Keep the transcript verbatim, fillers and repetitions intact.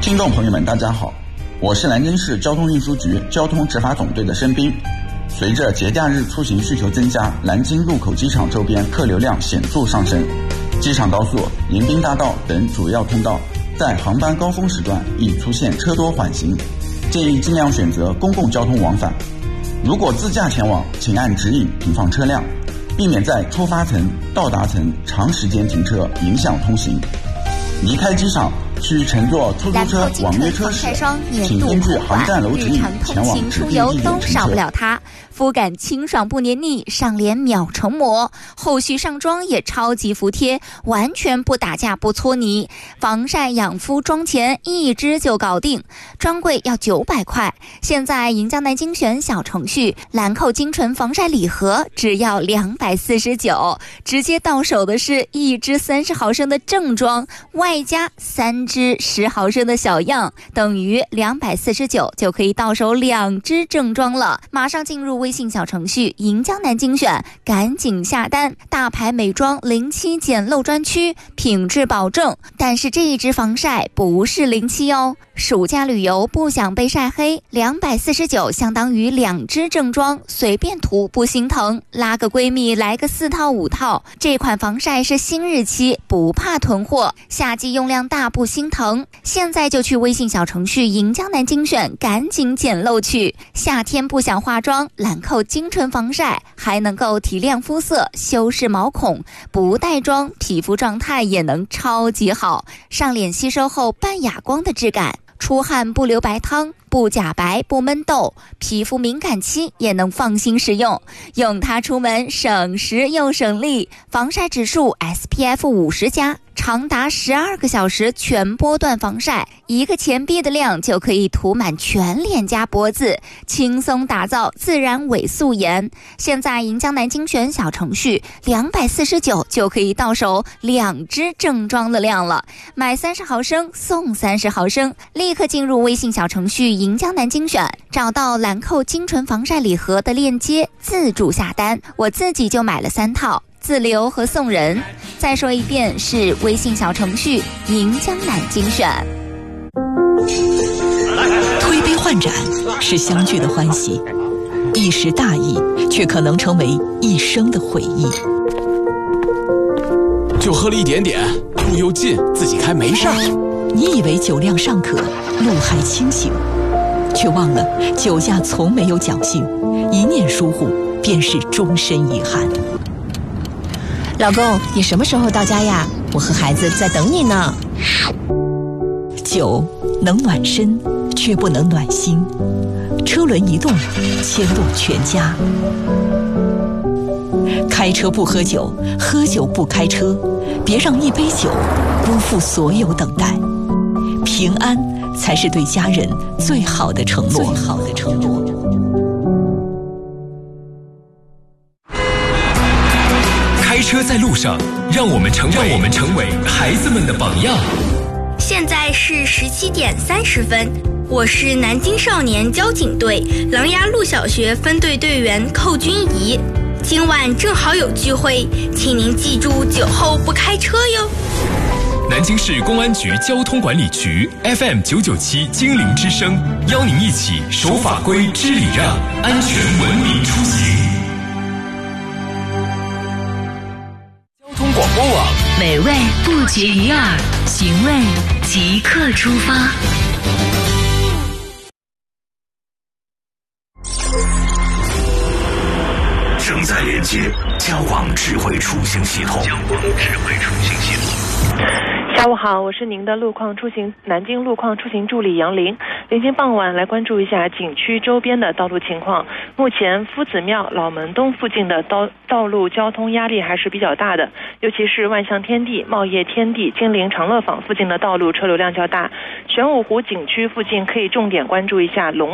听众朋友们大家好，我是南京市交通运输局交通执法总队的申斌。随着节假日出行需求增加，南京入口机场周边客流量显著上升，机场高速、迎宾大道等主要通道在航班高峰时段易出现车多缓行，建议尽量选择公共交通往返。如果自驾前往，请按指引停放车辆，避免在出发层、到达层长时间停车，影响通行。离开机场需乘坐出租车、网约车时，请根据航站楼指引前往指定地点乘少不车。 了它，肤感清爽不黏腻，上脸秒成膜，后续上妆也超级服帖，完全不打架不搓泥。防晒养肤妆前一支就搞定，专柜要九百块。现在赢家南京选小程序兰蔻精纯防晒礼盒只要两百四十九，直接到手的是一支三十毫升的正装，外加三支十毫升的小样，等于两百四十九就可以到手两支正装了。马上进入微信小程序赢江南精选，赶紧下单。大牌美妆零七捡漏专区，品质保证，但是这一支防晒不是零七哦。暑假旅游不想被晒黑，两百四十九相当于两支正装，随便涂不心疼，拉个闺蜜来个四套五套。这款防晒是新日期，不怕囤货，夏季用量大不心疼。现在就去微信小程序赢江南精选，赶紧捡漏去。夏天不想化妆，兰蔻精纯防晒还能够提亮肤色，修饰毛孔，不带妆皮肤状态也能超级好，上脸吸收后半哑光的质感，出汗不流白汤，不假白不闷痘，皮肤敏感期也能放心使用。用它出门省时又省力，防晒指数 S P F 五十 加，长达十二个小时全波段防晒，一个钱币的量就可以涂满全脸加脖子，轻松打造自然伪素颜。现在赢江南精选小程序两百四十九就可以到手两支正装的量了，买三十毫升送三十毫升，立刻进入微信小程序赢江南精选，找到兰蔻精纯防晒礼盒的链接，自助下单。我自己就买了三套，自留和送人。再说一遍，是微信小程序赢江南精选。 推杯换盏是相聚的欢喜，一时大意却可能成为一生的回忆。 就喝了一点点，路又近，自己开没事儿。 你以为酒量尚可，路还清醒，却忘了酒驾从没有侥幸，一念疏忽便是终身遗憾。 老公，你什么时候到家呀？我和孩子在等你呢。 酒能暖身，却不能暖心。车轮一动，牵动全家。开车不喝酒，喝酒不开车，别让一杯酒辜负所有等待。平安才是对家人最好的承诺。最好的承诺。 开车在路上，让我们成为让我们成为孩子们的榜样。 现在是十七点三十分，我是南京少年交警队琅琊路小学分队队员寇君怡。今晚正好有聚会，请您记住酒后不开车哟。 南京市公安局交通管理局 F M 九九七精灵之声，邀您一起守法规、知礼让，安全文明出行。交通广播网， 美味不绝于耳，寻味即刻出发。 正在连接交广智慧出行系统。交广智慧出行系统。 下午好，我是您的路况出行南京路况出行助理杨玲。临近傍晚，来关注一下景区周边的道路情况。目前夫子庙、老门东附近的道道路交通压力还是比较大的，尤其是万象天地、茂业天地、金陵长乐坊附近的道路车流量较大。玄武湖景区附近可以重点关注一下龙